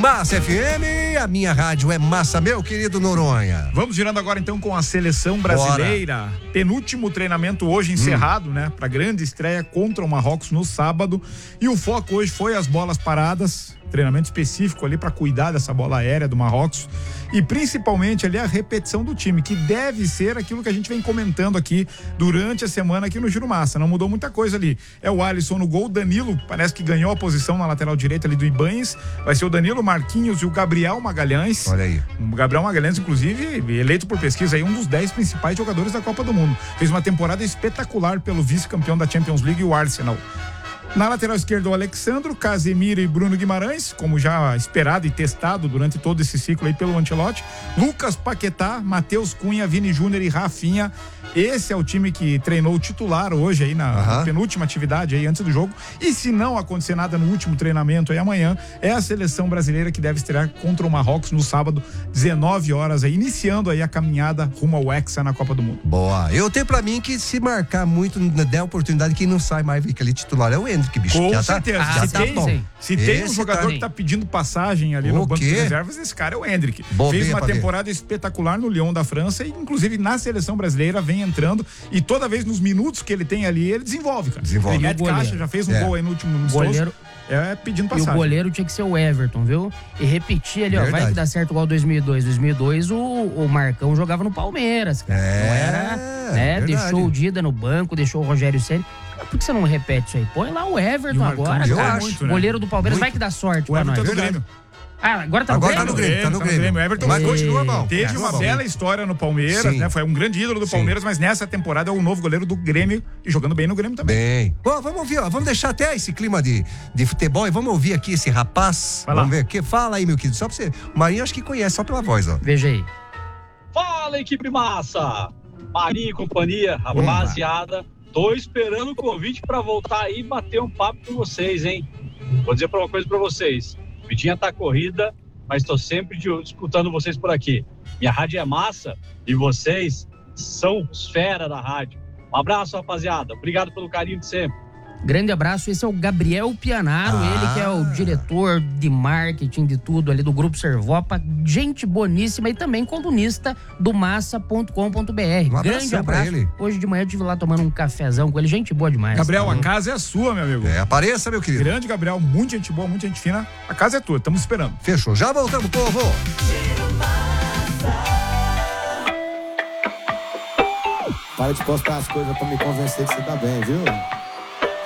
Massa FM, a minha rádio é massa, meu querido Noronha. Vamos girando agora então com a seleção brasileira. Bora. Penúltimo treinamento hoje encerrado, né? Pra grande estreia contra o Marrocos no sábado. E o foco hoje foi as bolas paradas. Treinamento específico ali para cuidar dessa bola aérea do Marrocos e principalmente ali a repetição do time, que deve ser aquilo que a gente vem comentando aqui durante a semana aqui no Giro Massa. Não mudou muita coisa ali. É o Alisson no gol, Danilo parece que ganhou a posição na lateral direita ali do Ibanez. Vai ser o Danilo, Marquinhos e o Gabriel Magalhães. Olha aí. O Gabriel Magalhães, inclusive, eleito por pesquisa aí um dos 10 principais jogadores da Copa do Mundo. Fez uma temporada espetacular pelo vice-campeão da Champions League, o Arsenal. Na lateral esquerda, o Alexandro, Casemiro e Bruno Guimarães, como já esperado e testado durante todo esse ciclo aí pelo Ancelotti. Lucas Paquetá, Matheus Cunha, Vini Júnior e Rafinha. Esse é o time que treinou o titular hoje aí na penúltima atividade aí antes do jogo. E se não acontecer nada no último treinamento aí amanhã, é a seleção brasileira que deve estrear contra o Marrocos no sábado, 19 horas aí, iniciando aí a caminhada rumo ao Hexa na Copa do Mundo. Boa. Eu tenho pra mim que se marcar muito, der oportunidade, quem não sai mais aquele titular é o Endrick, bicho. Com já certeza. Já tá bom. Se tem um jogador que tá pedindo passagem ali no banco de reservas, esse cara é o Endrick. Fez uma temporada espetacular no Lyon da França e inclusive na seleção brasileira vem entrando e toda vez nos minutos que ele tem ali, ele desenvolve, cara. Ele é de caixa, já fez um gol aí no último goleiro. Pedindo passagem. E o goleiro tinha que ser o Everton, viu? E repetir ali, ó, vai que dá certo igual 2002. 2002 o Marcão jogava no Palmeiras, cara. Não era, né? Deixou o Dida no banco, deixou o Rogério Ceni. Por que você não repete isso aí? Põe lá o Everton agora, cara. Acho, goleiro do Palmeiras, vai que dá sorte pra nós. O Everton é do Grêmio. Agora tá no Grêmio? Tá no Grêmio. Everton, mas continua bom. Teve uma bela história no Palmeiras, né? Foi um grande ídolo do Palmeiras, mas nessa temporada é o novo goleiro do Grêmio e jogando bem no Grêmio também. Bem. Bom, vamos ouvir, ó. Vamos deixar até esse clima de futebol e vamos ouvir aqui esse rapaz. Vamos ver o que fala aí, meu querido. Só pra você. O Marinho acho que conhece, só pela voz, ó. Veja aí. Fala, equipe massa! Marinho e companhia, rapaziada. Tô esperando o convite pra voltar aí e bater um papo com vocês, hein? Vou dizer uma coisa pra vocês. Vitinha tá corrida, mas tô sempre escutando vocês por aqui. Minha rádio é massa e vocês são os fera da rádio. Um abraço, rapaziada. Obrigado pelo carinho de sempre. Grande abraço, esse é o Gabriel Pianaro, ele que é o diretor de marketing de tudo ali do Grupo Servopa, gente boníssima e também colunista do massa.com.br. Grande abraço. Ele. Hoje de manhã eu estive lá tomando um cafezão com ele, gente boa demais. Gabriel, a casa é sua, meu amigo. Apareça, meu querido. Grande Gabriel, muita gente boa, muita gente fina. A casa é tua, estamos esperando. Fechou, já voltamos, povo. Para de postar as coisas pra me convencer que você tá bem, viu?